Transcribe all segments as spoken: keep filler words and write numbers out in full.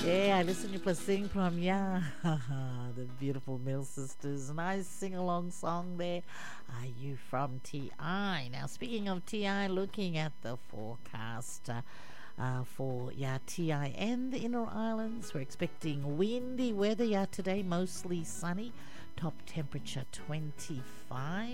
Yeah, I listen to you sing from yeah, the beautiful Mill Sisters. Nice sing-along song there. Are you from T I? Now, speaking of T I, looking at the forecast uh, uh, for yeah T I and the Inner Islands, we're expecting windy weather yeah today, mostly sunny. Top temperature twenty-five.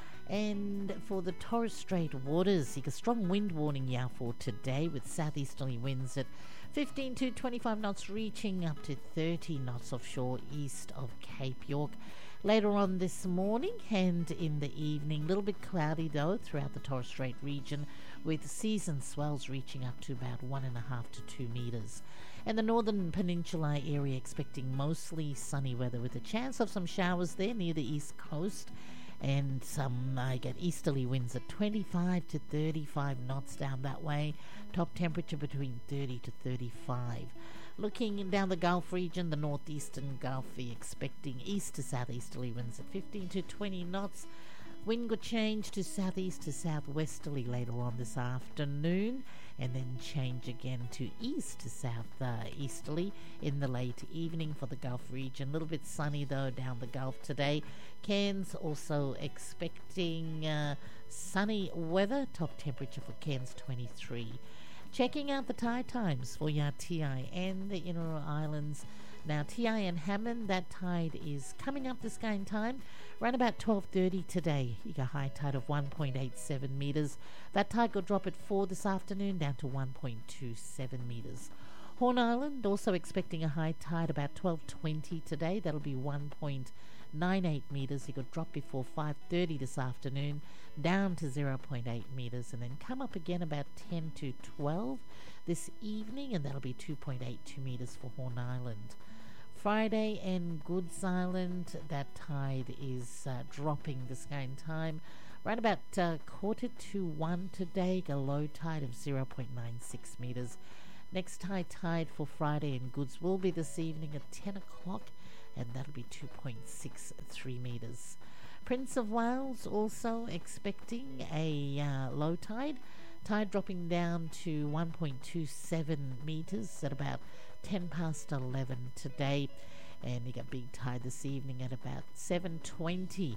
And for the Torres Strait waters, you got a strong wind warning yeah for today with southeasterly winds at fifteen to twenty-five knots, reaching up to thirty knots offshore east of Cape York. Later on this morning and in the evening, a little bit cloudy though throughout the Torres Strait region, with seas and swells reaching up to about one and a half to two metres. And the northern peninsula area expecting mostly sunny weather with a chance of some showers there near the east coast. And some, I uh, get easterly winds at twenty-five to thirty-five knots down that way. Top temperature between thirty to thirty-five. Looking down the Gulf region, the northeastern Gulf, expecting east to southeasterly winds at fifteen to twenty knots. Wind could change to southeast to southwesterly later on this afternoon, and then change again to east to southeasterly in the late evening for the Gulf region. A little bit sunny though down the Gulf today. Cairns also expecting uh, sunny weather. Top temperature for Cairns twenty-three. Checking out the tide times for your T I and the Inner Islands. Now, T I and Hammond, that tide is coming up this kind of time, around about twelve thirty today. You got a high tide of one point eight seven metres. That tide will drop at four this afternoon, down to one point two seven metres. Horn Island, also expecting a high tide about twelve twenty today. That'll be one point nine eight metres. It could drop before five thirty this afternoon, down to zero point eight metres, and then come up again about ten to twelve this evening, and that'll be two point eight two metres for Horn Island. Friday and Goods Island, that tide is uh, dropping this kind of time. Right about uh, quarter to one today, a low tide of zero point nine six metres. Next high tide for Friday and Goods will be this evening at ten o'clock, and that'll be two point six three metres. Prince of Wales also expecting a uh, low tide. Tide dropping down to one point two seven metres at about ten past eleven today. And you got big tide this evening at about seven twenty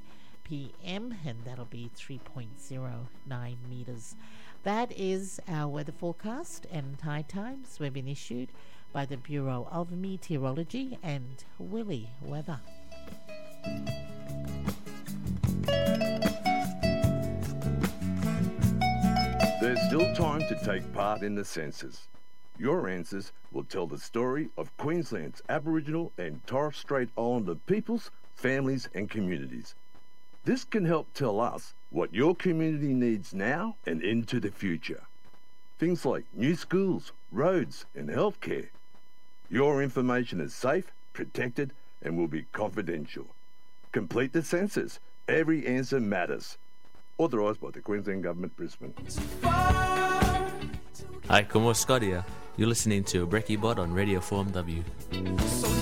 p.m. and that'll be three point zero nine metres. That is our weather forecast and tide times. We've been issued by the Bureau of Meteorology and Willy Weather. There's still time to take part in the census. Your answers will tell the story of Queensland's Aboriginal and Torres Strait Islander peoples, families and communities. This can help tell us what your community needs now and into the future. Things like new schools, roads and healthcare. Your information is safe, protected and will be confidential. Complete the census. Every answer matters. Authorised by the Queensland Government, Brisbane. Hi, como Scotty. You're listening to Breaky Bot on Radio four M W.